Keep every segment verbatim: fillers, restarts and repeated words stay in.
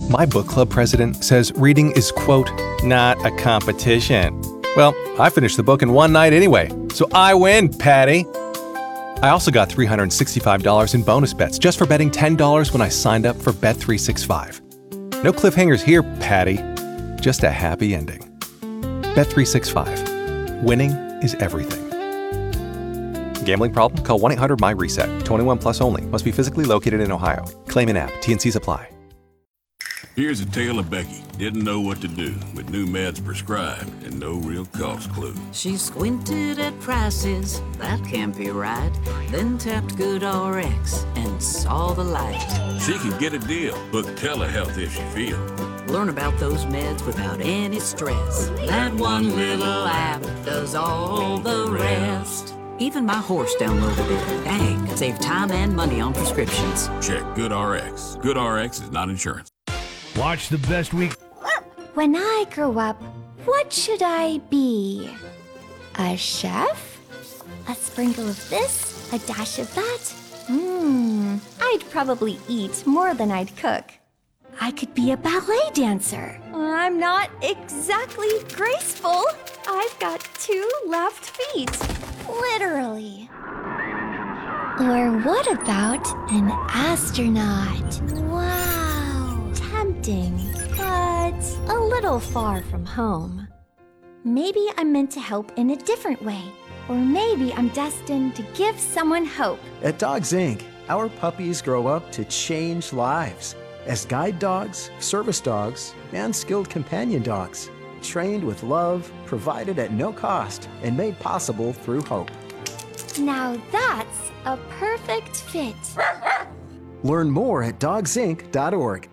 My book club president says reading is, quote, not a competition. Well, I finished the book in one night anyway, so I win, Patty. I also got three hundred sixty-five dollars in bonus bets just for betting ten dollars when I signed up for Bet three sixty-five. No cliffhangers here, Patty. Just a happy ending. Bet three sixty-five. Winning is everything. Gambling problem? Call one eight hundred my reset. twenty-one plus only. Must be physically located in Ohio. Claim in app. T N Cs apply. Here's a tale of Becky. Didn't know what to do with new meds prescribed and no real cost clue. She squinted at prices, that can't be right. Then tapped GoodRx and saw the light. She can get a deal. Book telehealth if she feels. Learn about those meds without any stress. That one little app does all the rest. Even my horse downloaded it. Dang, save time and money on prescriptions. Check GoodRx. GoodRx is not insurance. Watch the best week. When I grow up, what should I be? A chef? A sprinkle of this? A dash of that? Hmm, I'd probably eat more than I'd cook. I could be a ballet dancer. I'm not exactly graceful. I've got two left feet. Literally. Or what about an astronaut? Wow. Tempting, but a little far from home. Maybe I'm meant to help in a different way. Or maybe I'm destined to give someone hope. At Dogs Incorporated, our puppies grow up to change lives as guide dogs, service dogs, and skilled companion dogs, trained with love, provided at no cost, and made possible through hope. Now that's a perfect fit. Learn more at dogs inc dot org.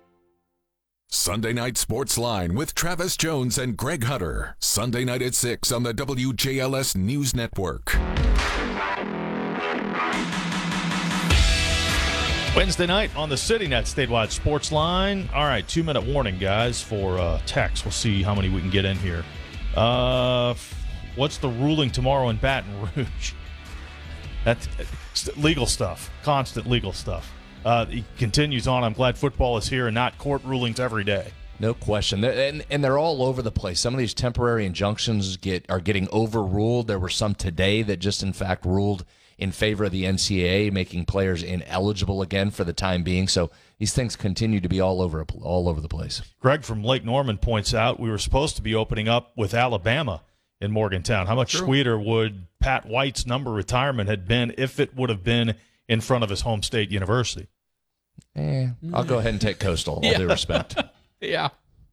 Sunday Night Sports Line with Travis Jones and Greg Hunter. Sunday night at six on the W J L S News Network. Wednesday night on the CityNet Statewide Sports Line. All right, two-minute warning, guys, for uh, text. We'll see how many we can get in here. Uh, what's the ruling tomorrow in Baton Rouge? That's legal stuff, constant legal stuff. Uh, he continues on. I'm glad football is here and not court rulings every day. No question. And, and they're all over the place. Some of these temporary injunctions get are getting overruled. There were some today that just, in fact, ruled in favor of the N C double A, making players ineligible again for the time being. So these things continue to be all over all over the place. Greg from Lake Norman points out we were supposed to be opening up with Alabama in Morgantown. How much True. sweeter would Pat White's number retirement had been if it would have been in front of his home state university? Eh, I'll go ahead and take Coastal, all yeah. due respect. yeah,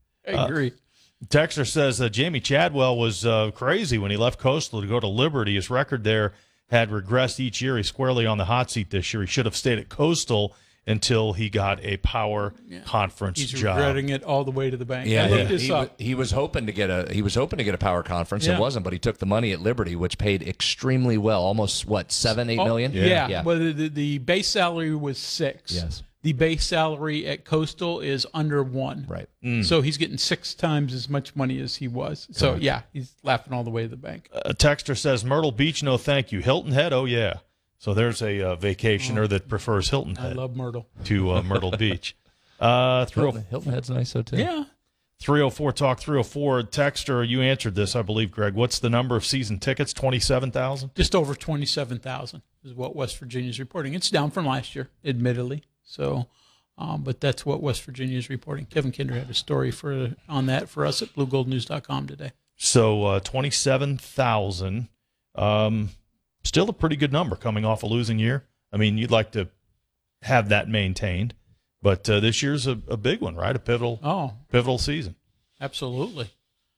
I agree. Uh, Texter says uh, Jamie Chadwell was uh, crazy when he left Coastal to go to Liberty. His record there had regressed each year. He's squarely on the hot seat this year. He should have stayed at Coastal until he got a power yeah. conference He's job. He's regretting it all the way to the bank. Yeah, I yeah. looked this He, up. he was hoping to get a he was hoping to get a power conference. Yeah. It wasn't, but he took the money at Liberty, which paid extremely well, almost what seven, eight oh, million. Yeah, yeah. yeah. Well, the, the base salary was six. Yes. The base salary at Coastal is under one. Right. Mm. So he's getting six times as much money as he was. So, Correct. yeah, he's laughing all the way to the bank. A texter says, Myrtle Beach, no thank you. Hilton Head, oh, yeah. So there's a uh, vacationer oh. that prefers Hilton Head. I love Myrtle. To uh, Myrtle Beach. Uh, Hilton, Hilton Head's nice, though, too. Yeah. three oh four Talk three oh four. Texter, you answered this, I believe, Greg. What's the number of season tickets? twenty-seven thousand? Just over twenty-seven thousand is what West Virginia's reporting. It's down from last year, admittedly. So... Um, but that's what West Virginia is reporting. Kevin Kinder had a story for on that for us at blue gold news dot com today. So uh, twenty-seven thousand, um, still a pretty good number coming off a losing year. I mean, you'd like to have that maintained, but uh, this year's a, a big one, right? A pivotal, oh, pivotal season. Absolutely.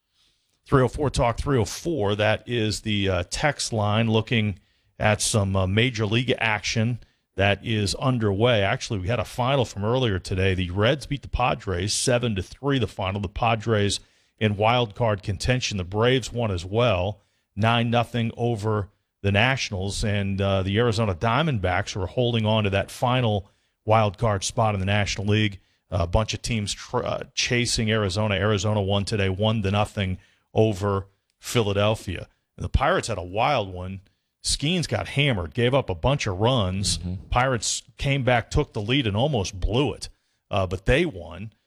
three oh four Talk three oh four, that is the uh, text line looking at some uh, major league action that is underway. Actually, we had a final from earlier today. The Reds beat the Padres seven to three, the final. The Padres in wild card contention. The Braves won as well, nine nothing over the Nationals. And uh, the Arizona Diamondbacks were holding on to that final wild card spot in the National League. Uh, a bunch of teams tr- uh, chasing Arizona. Arizona won today, one to nothing over Philadelphia. And the Pirates had a wild one. Skeens got hammered, gave up a bunch of runs. Mm-hmm. Pirates came back, took the lead, and almost blew it. Uh, but they won.